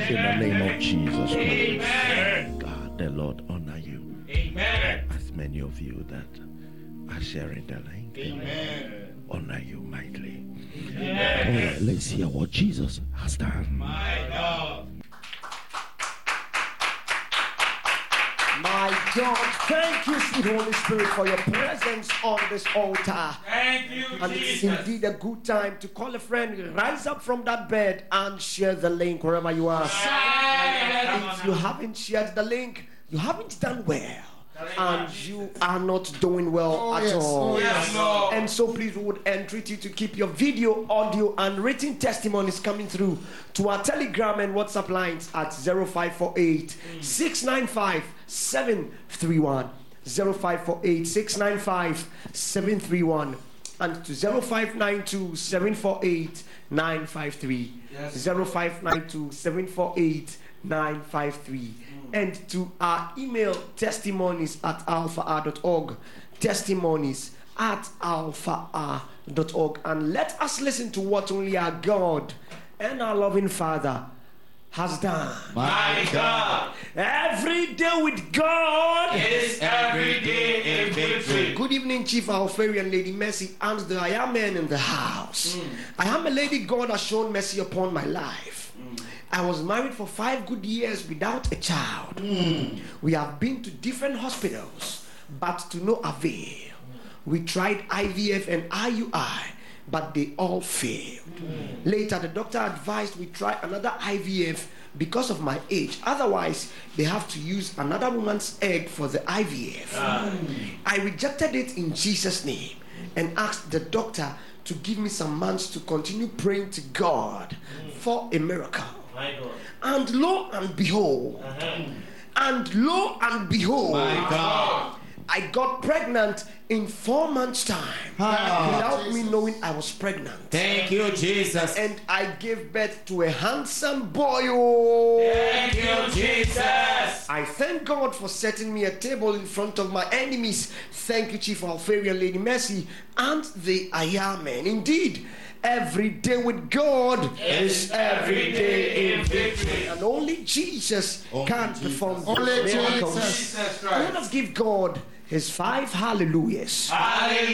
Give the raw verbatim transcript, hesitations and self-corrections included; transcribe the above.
In the name of Jesus Christ. Amen. God, the Lord honor you. Amen. As many of you that are sharing the link, Amen. honor you mightily. Amen. Oh, let's hear what Jesus has done. My God. My God, thank you, sweet Holy Spirit, for your presence on this altar. Thank you, And it's Jesus. indeed a good time to call a friend, rise up from that bed and share the link wherever you are. If you haven't shared the link, you haven't done well. And you are not doing well Oh, at yes. all. Oh, yes, Lord. And so please, we would entreat you to keep your video, audio, and written testimonies coming through to our Telegram and WhatsApp lines at zero five four eight, six nine five, seven three one. zero five four eight, six nine five, seven three one. And to zero five nine two, seven four eight, nine five three. Yes. zero five nine two, seven four eight, nine five three. And to our email, testimonies at alpha r dot org. Testimonies at alpha r dot org. And let us listen to what only our God and our loving Father has done. My God. Every day with God. Is every day a victory. Good evening, Chief Alferi and Lady Mercy, and the I am men in the house. I am a lady God has shown mercy upon my life. I was married for five good years without a child. We have been to different hospitals, but to no avail. We tried I V F and I U I, but they all failed. Later, the doctor advised we try another I V F because of my age. Otherwise, they have to use another woman's egg for the I V F. I rejected it in Jesus' name and asked the doctor to give me some months to continue praying to God for a miracle. My God. And lo and behold, and lo and behold, My God. I got pregnant in four months' time without me knowing I was pregnant. Thank you, Jesus. And I gave birth to a handsome boy. Oh. Thank you, Jesus. I thank God for setting me a table in front of my enemies. Thank you, Chief Alferi and Lady Mercy, and the I am men. Indeed, every day with God is every day in victory. And only Jesus can perform Only miracles. Jesus. Jesus Let Christ. us give God his five hallelujahs. Hallelujah.